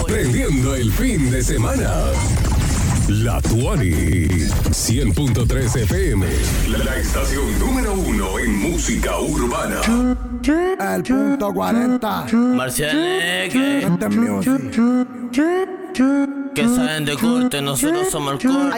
prendiendo el fin de semana. La Tuani 100.3 FM, la estación número 1 en música urbana. El punto 40. Marcianeque, Este es music. que saben de corte, nosotros somos el corte.